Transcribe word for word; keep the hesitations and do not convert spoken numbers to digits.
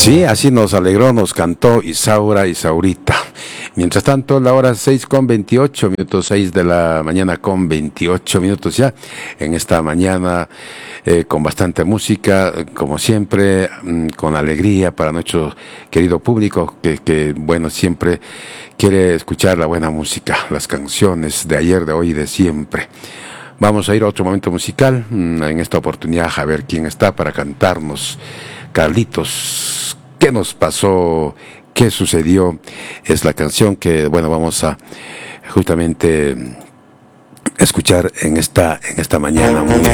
Sí, así nos alegró, nos cantó Isaura, Isaurita. Mientras tanto, la hora seis con veintiocho minutos, seis de la mañana con veintiocho minutos ya, en esta mañana eh, con bastante música, como siempre, mm, con alegría para nuestro querido público que, que, bueno, siempre quiere escuchar la buena música, las canciones de ayer, de hoy y de siempre. Vamos a ir a otro momento musical, mm, en esta oportunidad a ver quién está para cantarnos. Carlitos, ¿qué nos pasó? ¿Qué sucedió? Es la canción que, bueno, vamos a justamente escuchar en esta, en esta mañana muy